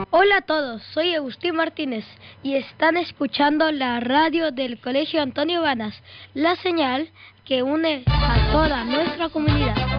Hola a todos, soy Agustín Martínez y están escuchando la radio del Colegio Antonio Banas, la señal que une a toda nuestra comunidad.